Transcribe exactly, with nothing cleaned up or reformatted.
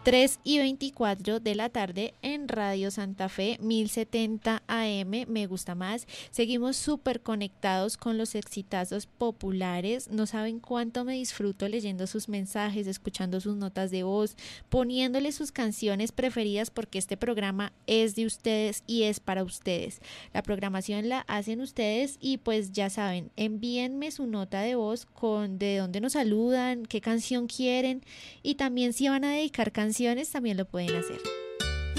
tres y veinticuatro de la tarde en Radio Santa Fe mil setenta A M, me gusta más. Seguimos súper conectados con los exitazos populares. No saben cuánto me disfruto leyendo sus mensajes, escuchando sus notas de voz, poniéndole sus canciones preferidas, porque este programa es de ustedes y es para ustedes. La programación la hacen ustedes y pues ya saben, envíenme su nota de voz con de dónde nos saludan, qué canción quieren, y también si van a dedicar canciones también lo pueden hacer.